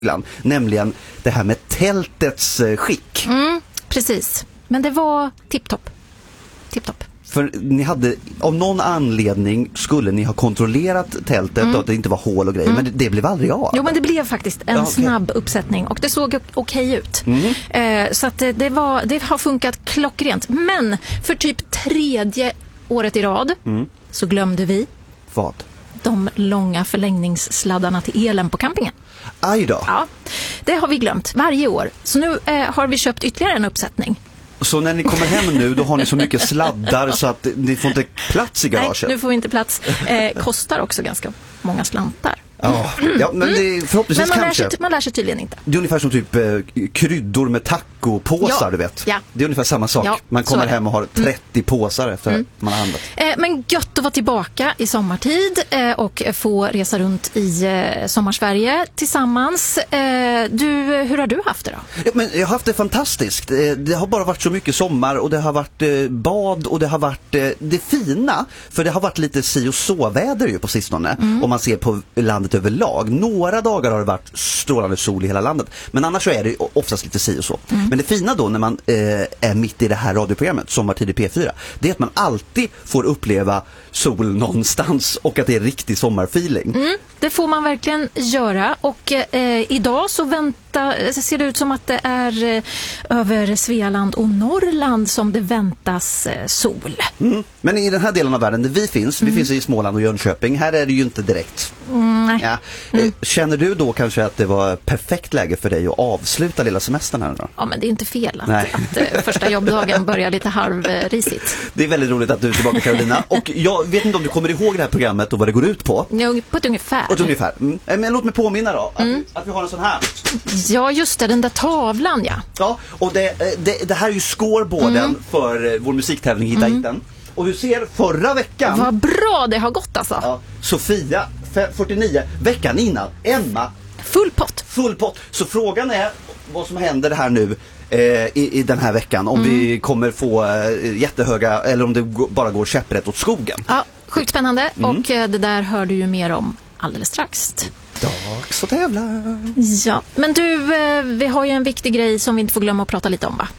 nämligen det här med tältets skick. Precis, men det var tipptopp. För ni hade, av någon anledning skulle ni ha kontrollerat tältet och att det inte var hål och grejer, men det blev aldrig av. Jo, men det blev faktiskt en snabb uppsättning och det såg okej ut. Så att det har funkat klockrent. Men för typ 3:e året i rad så glömde vi Vad? de långa förlängningssladdarna till elen på campingen. Aj då. Ja, det har vi glömt varje år. Så nu har vi köpt ytterligare en uppsättning. Så när ni kommer hem nu, då har ni så mycket sladdar så att ni får inte plats i garaget. Nej, nu får vi inte plats. Kostar också ganska många slantar. Ja, men det, förhoppningsvis men kanske. Man lär sig tydligen inte. Det är ungefär som typ kryddor med tacopåsar, du vet. Ja. Det är ungefär samma sak. Ja, man kommer hem och har 30 påsar efter att man har handlat. Men gött att vara tillbaka i sommartid och få resa runt i Sommarsverige tillsammans. Hur har du haft det då? Ja, men jag har haft det fantastiskt. Det har bara varit så mycket sommar och det har varit bad och det har varit det fina. För det har varit lite si- och så-väder ju på sistone. Om man ser på landet överlag. Några dagar har det varit strålande sol i hela landet. Men annars så är det oftast lite si och så. Men det fina då när man är mitt i det här radioprogrammet, Sommartid i P4, det är att man alltid får uppleva sol någonstans och att det är riktig sommarfeeling. Det får man verkligen göra och idag så ser det ut som att det är över Svealand och Norrland som det väntas sol. Men i den här delen av världen där vi finns i Småland och Jönköping, här är det ju inte direkt. Nej. Ja. Känner du då kanske att det var perfekt läge för dig att avsluta lilla semestern här då? Ja, men det är inte fel att första jobbdagen börjar lite halvrisigt. Det är väldigt roligt att du är tillbaka, Carolina. Och jag vet inte om du kommer ihåg det här programmet och vad det går ut på. På ett ungefär. Men låt mig påminna då att vi har en sån här. Ja, just det, den där tavlan, ja. Ja, och det här är ju scoreboarden för vår musiktävling Hitta hitten. Och du ser förra veckan. Vad bra det har gått alltså. Ja, Sofia 49, veckan innan Emma Full pott. Så frågan är vad som händer här nu i den här veckan. Om vi kommer få jättehöga eller om det bara går käpprätt åt skogen. Ja, sjukt spännande. Och det där hör du ju mer om alldeles strax. Dags att tävla. Ja, men du, vi har ju en viktig grej som vi inte får glömma att prata lite om, va?